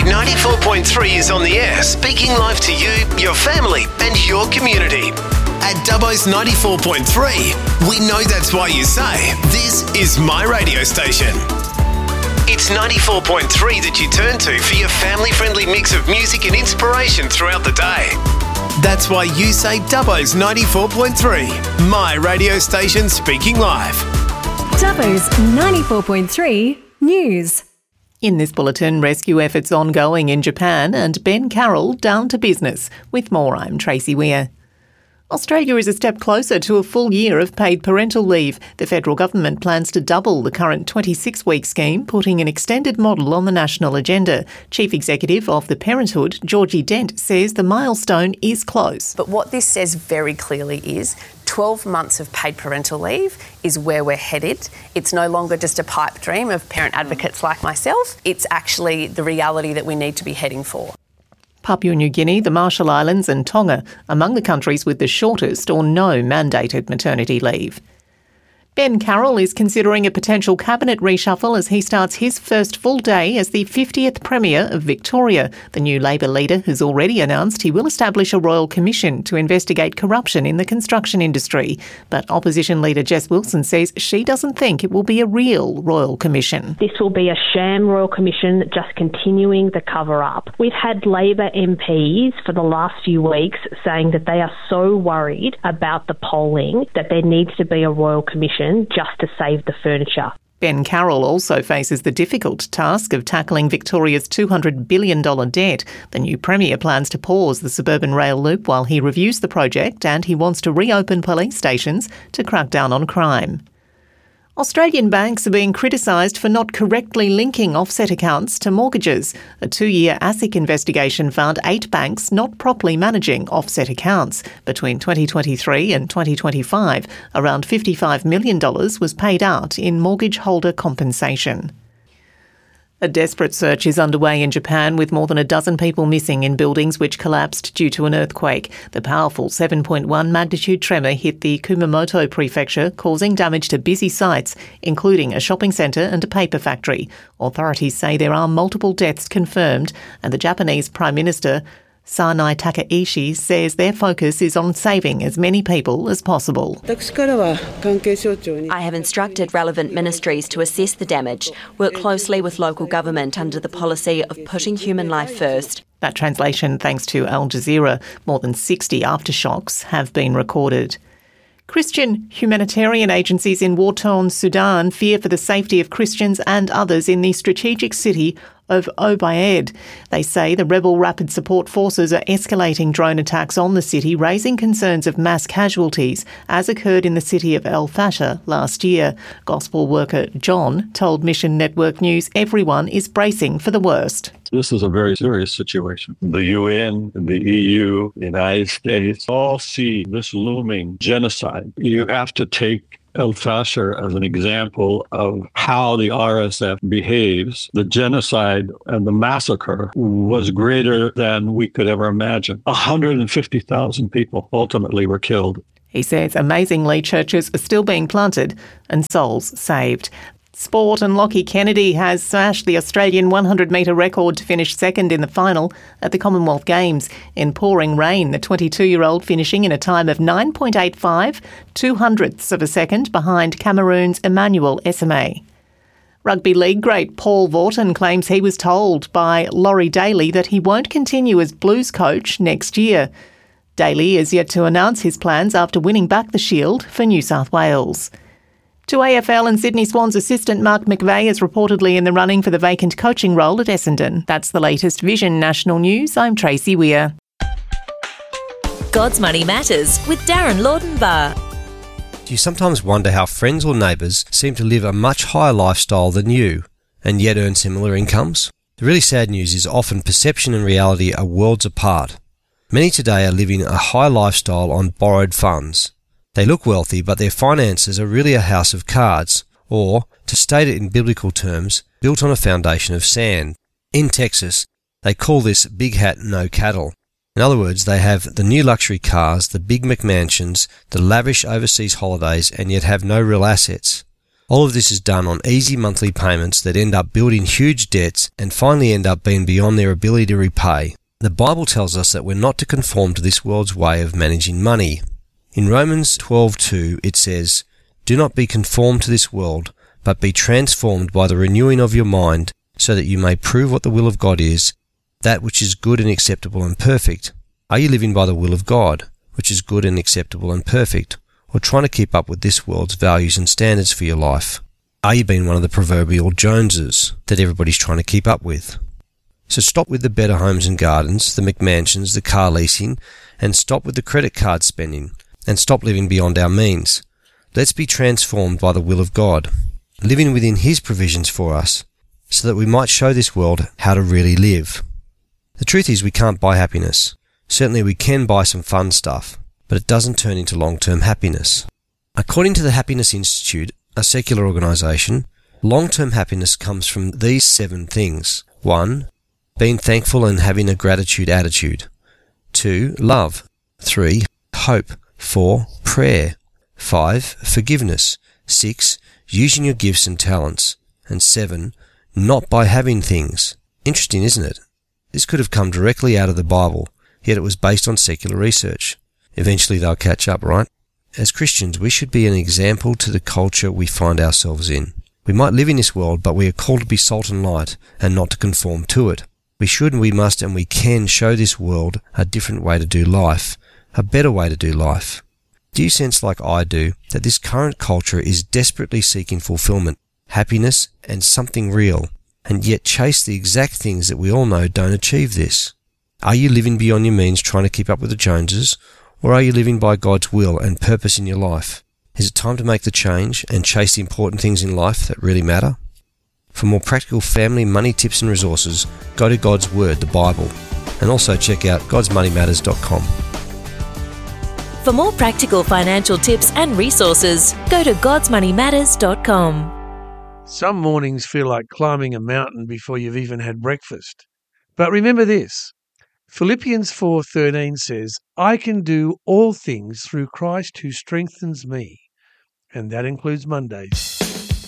94.3 is on the air, speaking live to you, your family and your community. At Dubbo's 94.3, we know that's why you say, this is my radio station. It's 94.3 that you turn to for your family-friendly mix of music and inspiration throughout the day. That's why you say Dubbo's 94.3, my radio station speaking live. Dubbo's 94.3 News. In this bulletin, rescue efforts ongoing in Japan and Ben Carroll down to business. With more, I'm Tracy Weir. Australia is a step closer to a full year of paid parental leave. The federal government plans to double the current 26-week scheme, putting an extended model on the national agenda. Chief Executive of the Parenthood, Georgie Dent, says the milestone is close. But what this says very clearly is 12 months of paid parental leave is where we're headed. It's no longer just a pipe dream of parent advocates like myself. It's actually the reality that we need to be heading for. Papua New Guinea, the Marshall Islands and Tonga among the countries with the shortest or no mandated maternity leave. Ben Carroll is considering a potential cabinet reshuffle as he starts his first full day as the 50th Premier of Victoria. The new Labor leader has already announced he will establish a royal commission to investigate corruption in the construction industry. But opposition leader Jess Wilson says she doesn't think it will be a real royal commission. This will be a sham royal commission, just continuing the cover-up. We've had Labor MPs for the last few weeks saying that they are so worried about the polling that there needs to be a royal commission just to save the furniture. Ben Carroll also faces the difficult task of tackling Victoria's $200 billion debt. The new Premier plans to pause the suburban rail loop while he reviews the project, and he wants to reopen police stations to crack down on crime. Australian banks are being criticised for not correctly linking offset accounts to mortgages. A 2-year ASIC investigation found 8 banks not properly managing offset accounts. Between 2023 and 2025, around $55 million was paid out in mortgage holder compensation. A desperate search is underway in Japan with more than a dozen people missing in buildings which collapsed due to an earthquake. The powerful 7.1 magnitude tremor hit the Kumamoto prefecture, causing damage to busy sites, including a shopping centre and a paper factory. Authorities say there are multiple deaths confirmed, and the Japanese Prime Minister Sanai Takaishi says their focus is on saving as many people as possible. I have instructed relevant ministries to assess the damage, work closely with local government under the policy of putting human life first. That translation thanks to Al Jazeera. More than 60 aftershocks have been recorded. Christian humanitarian agencies in war-torn Sudan fear for the safety of Christians and others in the strategic city of Obaid. They say the rebel rapid support forces are escalating drone attacks on the city, raising concerns of mass casualties, as occurred in the city of El Fasher last year. Gospel worker John told Mission Network News everyone is bracing for the worst. This is a very serious situation. The UN, the EU, the United States all see this looming genocide. You have to take El Fasher as an example of how the RSF behaves. The genocide and the massacre was greater than we could ever imagine. 150,000 people ultimately were killed. He says amazingly churches are still being planted and souls saved. Sport, and Lockie Kennedy has smashed the Australian 100-metre record to finish second in the final at the Commonwealth Games. In pouring rain, the 22-year-old finishing in a time of 9.85, 200ths of a second behind Cameroon's Emmanuel Esame. Rugby league great Paul Vaughton claims he was told by Laurie Daly that he won't continue as Blues coach next year. Daly is yet to announce his plans after winning back the Shield for New South Wales. To AFL, and Sydney Swans assistant Mark McVeigh is reportedly in the running for the vacant coaching role at Essendon. That's the latest Vision National News. I'm Tracy Weir. God's Money Matters with Darren Laudenbar. Do you sometimes wonder how friends or neighbours seem to live a much higher lifestyle than you and yet earn similar incomes? The really sad news is often perception and reality are worlds apart. Many today are living a high lifestyle on borrowed funds. They look wealthy, but their finances are really a house of cards, or, to state it in biblical terms, built on a foundation of sand. In Texas, they call this big hat, no cattle. In other words, they have the new luxury cars, the big McMansions, the lavish overseas holidays, and yet have no real assets. All of this is done on easy monthly payments that end up building huge debts and finally end up being beyond their ability to repay. The Bible tells us that we're not to conform to this world's way of managing money. In Romans 12:2 it says, "Do not be conformed to this world, but be transformed by the renewing of your mind, so that you may prove what the will of God is, that which is good and acceptable and perfect." Are you living by the will of God, which is good and acceptable and perfect, or trying to keep up with this world's values and standards for your life? Are you being one of the proverbial Joneses that everybody's trying to keep up with? So stop with the better homes and gardens, the McMansions, the car leasing, and stop with the credit card spending, and stop living beyond our means. Let's be transformed by the will of God, living within His provisions for us, so that we might show this world how to really live. The truth is we can't buy happiness. Certainly we can buy some fun stuff, but it doesn't turn into long-term happiness. According to the Happiness Institute, a secular organisation, long-term happiness comes from these 7 things. 1. Being thankful and having a gratitude attitude. 2. Love. 3. Hope. 4. Prayer. 5. Forgiveness. 6. Using your gifts and talents. And 7. Not by having things. Interesting, isn't it? This could have come directly out of the Bible, yet it was based on secular research. Eventually they'll catch up, right? As Christians, we should be an example to the culture we find ourselves in. We might live in this world, but we are called to be salt and light, and not to conform to it. We should and we must and we can show this world a different way to do life, a better way to do life. Do you sense, like I do, that this current culture is desperately seeking fulfillment, happiness, and something real, and yet chase the exact things that we all know don't achieve this? Are you living beyond your means trying to keep up with the Joneses, or are you living by God's will and purpose in your life? Is it time to make the change and chase the important things in life that really matter? For more practical family money tips and resources, go to God's Word, the Bible, and also check out godsmoneymatters.com. For more practical financial tips and resources, go to godsmoneymatters.com. Some mornings feel like climbing a mountain before you've even had breakfast. But remember this, Philippians 4:13 says, "I can do all things through Christ who strengthens me." And that includes Mondays.